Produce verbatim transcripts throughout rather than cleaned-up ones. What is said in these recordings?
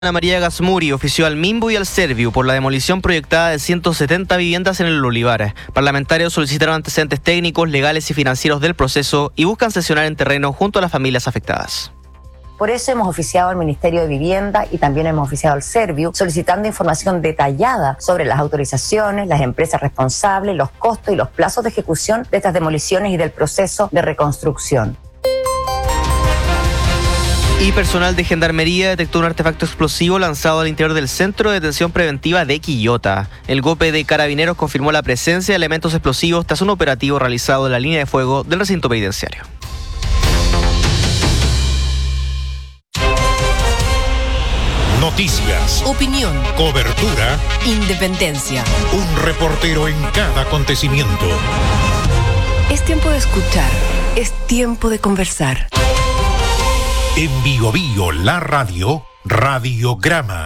Ana María Gasmuri ofició al Minbu y al Serviu por la demolición proyectada de ciento setenta viviendas en el Olivar. Parlamentarios solicitaron antecedentes técnicos, legales y financieros del proceso y buscan sesionar en terreno junto a las familias afectadas. Por eso hemos oficiado al Ministerio de Vivienda y también hemos oficiado al Serviu solicitando información detallada sobre las autorizaciones, las empresas responsables, los costos y los plazos de ejecución de estas demoliciones y del proceso de reconstrucción. Y personal de Gendarmería detectó un artefacto explosivo lanzado al interior del Centro de Detención Preventiva de Quillota. El GOPE de Carabineros confirmó la presencia de elementos explosivos tras un operativo realizado en la línea de fuego del recinto penitenciario. Noticias, opinión, cobertura, independencia. Un reportero en cada acontecimiento. Es tiempo de escuchar, es tiempo de conversar. En Bio Bio, la radio, Radiograma.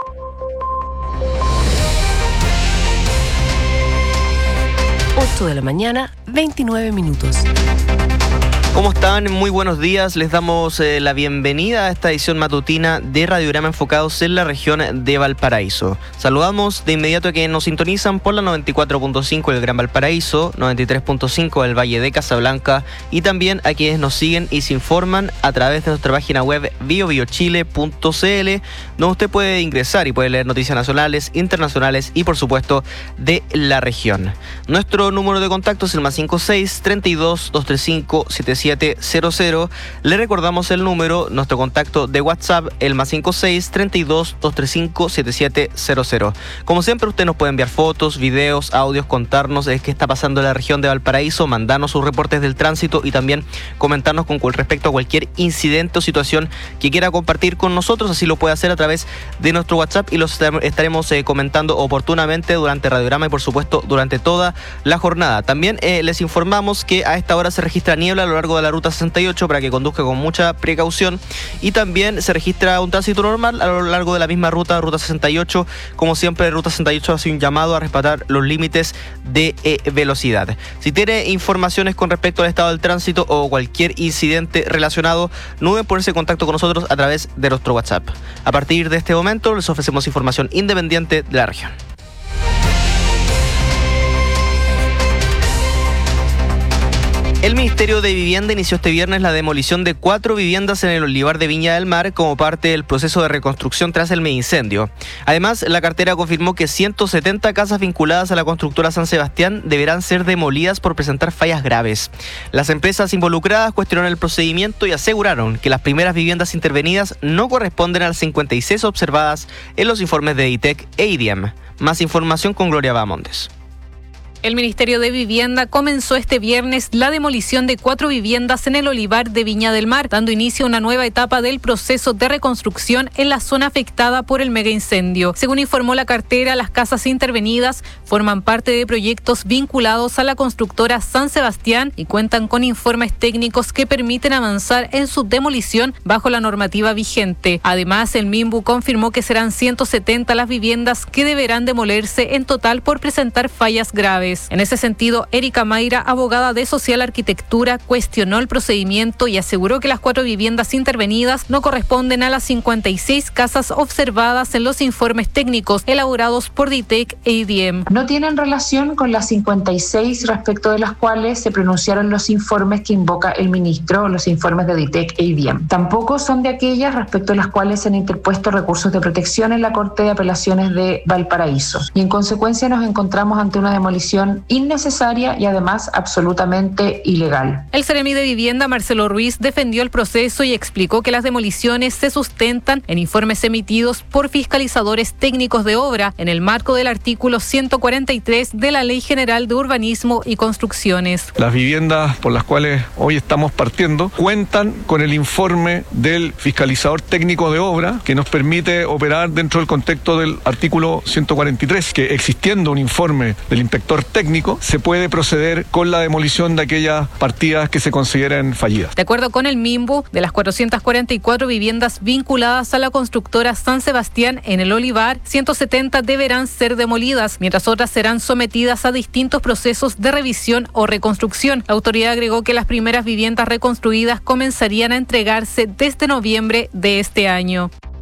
ocho de la mañana, veintinueve minutos. ¿Cómo están? Muy buenos días. Les damos eh, la bienvenida a esta edición matutina de Radiograma enfocados en la región de Valparaíso. Saludamos de inmediato a quienes nos sintonizan por la noventa y cuatro punto cinco del Gran Valparaíso, noventa y tres punto cinco del Valle de Casablanca y también a quienes nos siguen y se informan a través de nuestra página web bio bio chile punto c l, donde usted puede ingresar y puede leer noticias nacionales, internacionales y por supuesto de la región. Nuestro número de contacto es el más cinco seis, treinta y dos, doscientos treinta y cinco, setenta y siete cero cero. Le recordamos el número, nuestro contacto de WhatsApp, el más cinco seis, treinta y dos, doscientos treinta y cinco, setenta y siete cero cero. Como siempre, usted nos puede enviar fotos, videos, audios, contarnos de qué está pasando en la región de Valparaíso, mandarnos sus reportes del tránsito y también comentarnos con respecto a cualquier incidente o situación que quiera compartir con nosotros. Así lo puede hacer a través de nuestro WhatsApp y los estaremos eh, comentando oportunamente durante Radiograma y por supuesto durante toda la jornada. También eh, les informamos que a esta hora se registra niebla a lo largo de la ruta sesenta y ocho para que conduzca con mucha precaución y también se registra un tránsito normal a lo largo de la misma ruta, ruta sesenta y ocho. Como siempre, ruta sesenta y ocho hace un llamado a respetar los límites de eh, velocidad. Si tiene informaciones con respecto al estado del tránsito o cualquier incidente relacionado, no duden ponerse en contacto con nosotros a través de nuestro WhatsApp. A partir de este momento les ofrecemos información independiente de la región. El Ministerio de Vivienda inició este viernes la demolición de cuatro viviendas en el Olivar de Viña del Mar como parte del proceso de reconstrucción tras el megaincendio. Además, la cartera confirmó que ciento setenta casas vinculadas a la constructora San Sebastián deberán ser demolidas por presentar fallas graves. Las empresas involucradas cuestionaron el procedimiento y aseguraron que las primeras viviendas intervenidas no corresponden a las cincuenta y seis observadas en los informes de DITEC e I D I E M. Más información con Gloria Bamondes. El Ministerio de Vivienda comenzó este viernes la demolición de cuatro viviendas en el Olivar de Viña del Mar, dando inicio a una nueva etapa del proceso de reconstrucción en la zona afectada por el megaincendio. Según informó la cartera, las casas intervenidas forman parte de proyectos vinculados a la constructora San Sebastián y cuentan con informes técnicos que permiten avanzar en su demolición bajo la normativa vigente. Además, el Minbu confirmó que serán ciento setenta las viviendas que deberán demolerse en total por presentar fallas graves. En ese sentido, Erika Mayra, abogada de Social Arquitectura, cuestionó el procedimiento y aseguró que las cuatro viviendas intervenidas no corresponden a las cincuenta y seis casas observadas en los informes técnicos elaborados por DITEC e I D I E M. No tienen relación con las cincuenta y seis respecto de las cuales se pronunciaron los informes que invoca el ministro, los informes de DITEC e I D I E M. Tampoco son de aquellas respecto de las cuales se han interpuesto recursos de protección en la Corte de Apelaciones de Valparaíso. Y en consecuencia nos encontramos ante una demolición innecesaria y además absolutamente ilegal. El Seremi de Vivienda, Marcelo Ruiz, defendió el proceso y explicó que las demoliciones se sustentan en informes emitidos por fiscalizadores técnicos de obra en el marco del artículo ciento cuarenta y tres de la Ley General de Urbanismo y Construcciones. Las viviendas por las cuales hoy estamos partiendo cuentan con el informe del fiscalizador técnico de obra que nos permite operar dentro del contexto del artículo ciento cuarenta y tres, que existiendo un informe del inspector técnico, se puede proceder con la demolición de aquellas partidas que se consideren fallidas. De acuerdo con el Minbu, de las cuatrocientas cuarenta y cuatro viviendas vinculadas a la constructora San Sebastián en el Olivar, ciento setenta deberán ser demolidas, mientras otras serán sometidas a distintos procesos de revisión o reconstrucción. La autoridad agregó que las primeras viviendas reconstruidas comenzarían a entregarse desde noviembre de este año.